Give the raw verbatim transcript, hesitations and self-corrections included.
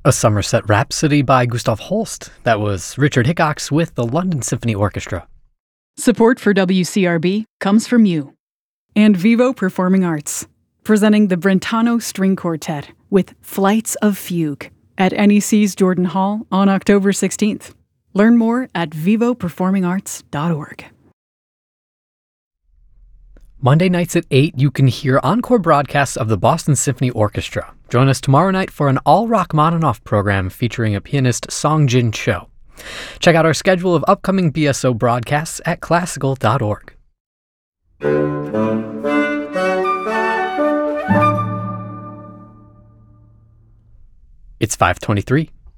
A Somerset Rhapsody by Gustav Holst. That was Richard Hickox with the London Symphony Orchestra. Support for W C R B comes from you. And Vivo Performing Arts, presenting the Brentano String Quartet with Flights of Fugue at N E C's Jordan Hall on October sixteenth. Learn more at vivo performing arts dot org. Monday nights at eight, you can hear encore broadcasts of the Boston Symphony Orchestra. Join us tomorrow night for an all-rock Rachmaninoff program featuring a pianist, Song Jin Cho. Check out our schedule of upcoming B S O broadcasts at classical dot org. It's five twenty-three.